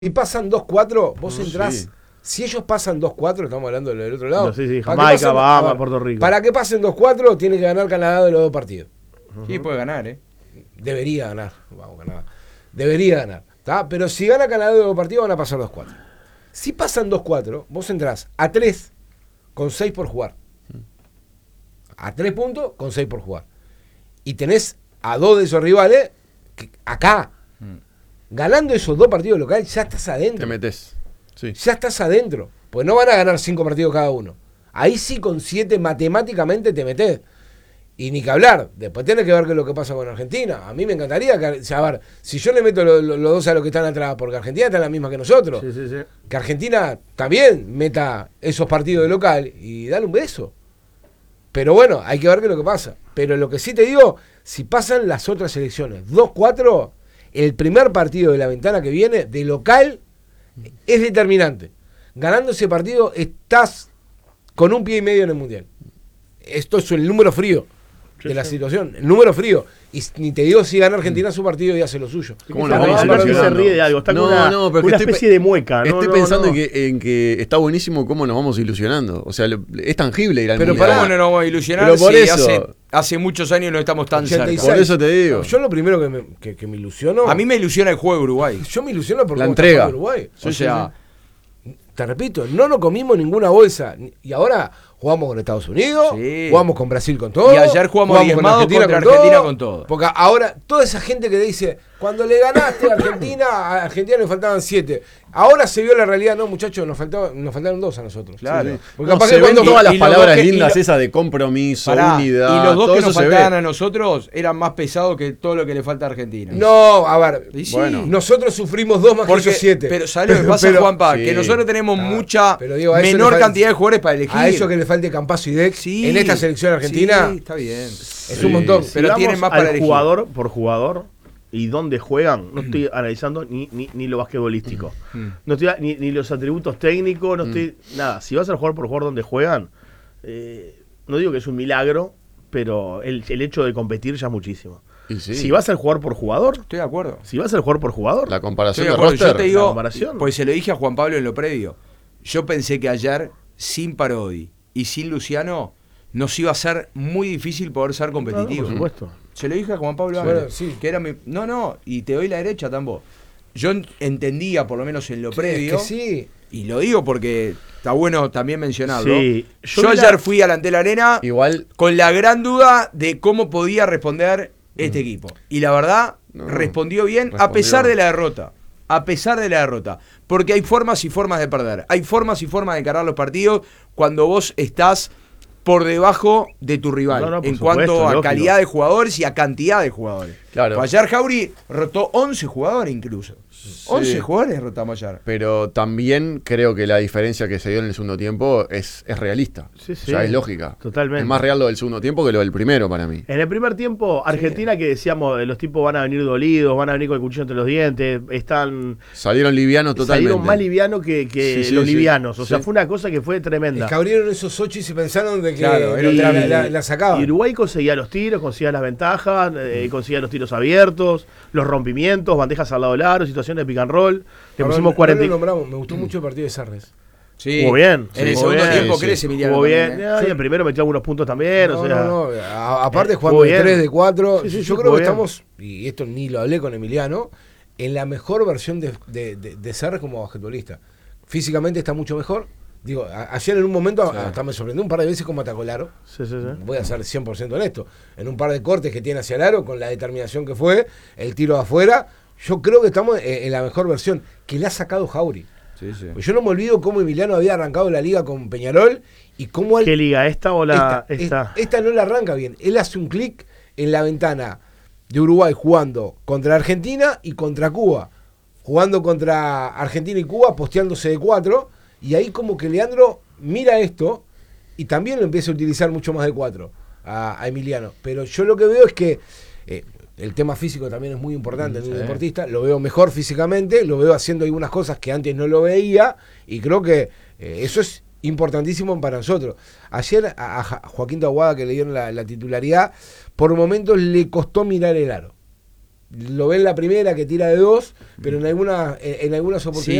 Si pasan 2-4, vos entrás. Sí. Si ellos pasan 2-4, estamos hablando del otro lado. No, sí, para Jamaica, que pasen, Bahamas, Puerto Rico. Para que pasen 2-4, tiene que ganar Canadá de los dos partidos. Sí, puede ganar, Debería ganar. Vamos, Canadá. Debería ganar. ¿Tá? Pero si gana Canadá de los dos partidos, van a pasar 2-4. Si pasan 2-4, vos entrás a 3 con 6 por jugar. A 3 puntos con 6 por jugar. Y tenés a 2 de esos rivales que acá. Ganando esos 2 partidos locales, ya estás adentro. Te metes. Sí. Ya estás adentro. Pues no van a ganar 5 partidos cada uno. Ahí sí con 7 matemáticamente te metés. Y ni que hablar. Después tenés que ver qué es lo que pasa con Argentina. A mí me encantaría que, a ver, si yo le meto los dos a los que están atrás, porque Argentina está en la misma que nosotros. Sí. Que Argentina también meta esos partidos de local y dale un beso. Pero bueno, hay que ver qué es lo que pasa. Pero lo que sí te digo, si pasan las otras elecciones 2-4, el primer partido de la ventana que viene, de local, es determinante. Ganando ese partido, estás con un pie y medio en el Mundial. Esto es el número frío de la situación. El número frío. Y ni te digo si gana Argentina su partido y hace lo suyo. ¿Cómo Está nos vamos Alberto se ilusionando? ríe de algo, está con pero una que especie de mueca. Estoy pensando en que está buenísimo cómo nos vamos ilusionando. O sea, es tangible ir al Pero Mundial. pará, ¿Cómo no nos vamos a ilusionar Pero por si eso. hace muchos años no estamos tan 86. cerca? Por eso te digo. No, yo lo primero que me ilusiono. A mí me ilusiona el juego de Uruguay. Yo me ilusiono por La cómo está entrega. jugando Uruguay. O sea, Te repito, no nos comimos ninguna bolsa. Y ahora jugamos con Estados Unidos, Sí. jugamos con Brasil con todo. Y ayer jugamos diezmados contra Argentina con todo. Porque ahora, toda esa gente que dice, cuando le ganaste a Argentina le faltaban 7. Ahora se vio la realidad, no, muchachos, nos faltaron 2 a nosotros. Claro. Sí. Porque No, capaz se que ven cuando todas las y los palabras dos que- lindas y lo- esas de compromiso, pará, unidad. y los dos todo que eso nos se ve. faltaban a nosotros eran más pesados que todo lo que le falta a Argentina. No, a ver, Y sí. Bueno. nosotros sufrimos 2 más que Porque, ellos 7. pero ¿sabes lo que pasa, Juanpa? sí. Que nosotros tenemos Ah, mucha pero digo, a eso menor le falta- cantidad de jugadores para elegir. A eso que le falte Campazzo y Dex Sí, en esta selección argentina sí, está bien. es un montón. Pero Pero tienen más para elegir. jugador por jugador y dónde juegan. No estoy analizando ni lo basquetbolístico. No estoy ni los atributos técnicos, no estoy nada. Si vas a jugar por jugador donde juegan, no digo que es un milagro, pero el hecho de competir ya es muchísimo. Y sí. Si vas al jugador por jugador, Estoy de acuerdo. La comparación Estoy de de acuerdo. Yo roster. te La digo, comparación. pues se lo dije a Juan Pablo en lo previo. Yo pensé que ayer, sin Parodi y sin Luciano, nos iba a ser muy difícil poder ser competitivos. por supuesto. Se lo dije a Juan Pablo Bueno, antes, sí. que era mi... No, y te doy la derecha, Tambo. Yo entendía, por lo menos en lo previo, Es que sí. y lo digo porque está bueno también mencionarlo. Sí, Yo ayer fui a la Antel Arena Igual. con la gran duda de cómo podía responder este equipo. Y la verdad, No, respondió bien a respondió. pesar de la derrota. A pesar de la derrota. Porque hay formas y formas de perder. Hay formas y formas de encarar los partidos cuando vos estás por debajo de tu rival. No, por en supuesto, cuanto a lógico. calidad de jugadores y a cantidad de jugadores. Claro. Pues ayer Jauri rotó 11 jugadores incluso. 11 jugadores rotamos ayer. Pero también creo que la diferencia que se dio en el segundo tiempo es realista. Sí, O sea, sí. es lógica. Totalmente. Es más real lo del segundo tiempo que lo del primero para mí. En el primer tiempo, Argentina, que decíamos, los tipos van a venir dolidos, van a venir con el cuchillo entre los dientes, Salieron livianos totalmente. salieron más livianos que Sí, los sí, livianos. O sea, sí. fue una cosa que fue tremenda. Es que abrieron esos 8 y se pensaron de que Claro, era otra vez. la sacaban. Y Uruguay conseguía los tiros, conseguía las ventajas, conseguía los tiros abiertos, los rompimientos, bandejas al lado del aro, situaciones de pick and roll. Le pusimos 40. No lo nombramos. Me gustó mucho el partido de Sarres. Sí. Jugó bien. En el jugó segundo bien. tiempo Sí, crece Emiliano. Jugó bien. también, ¿eh? Y el primero metió algunos puntos también. o sea, Aparte jugando jugó de bien. 3, de 4. Sí, sí, Yo sí, creo jugó que bien. estamos, y esto ni lo hablé con Emiliano, en la mejor versión de Sarres como basquetbolista. Físicamente está mucho mejor. Digo, ayer en un momento hasta me sorprendió un par de veces cómo atacó el aro. sí. Voy a ser 100% honesto. En un par de cortes que tiene hacia el aro, con la determinación que fue, el tiro de afuera, yo creo que estamos en la mejor versión, que le ha sacado Jauri. Sí, sí. Pues yo no me olvido cómo Emiliano había arrancado la liga con Peñarol y cómo él... ¿Qué liga? ¿Esta o la esta? Esta no la arranca bien. Él hace un clic en la ventana de Uruguay jugando contra Argentina y contra Cuba. Jugando contra Argentina y Cuba, posteándose de 4. Y ahí como que Leandro mira esto y también lo empieza a utilizar mucho más de 4 a Emiliano. Pero yo lo que veo es que el tema físico también es muy importante en un deportista. Lo veo mejor físicamente, lo veo haciendo algunas cosas que antes no lo veía. Y creo que eso es importantísimo para nosotros. Ayer a Joaquín Taboada, que le dieron la titularidad, por momentos le costó mirar el aro. lo ve en la primera que tira de 2, pero en algunas oportunidades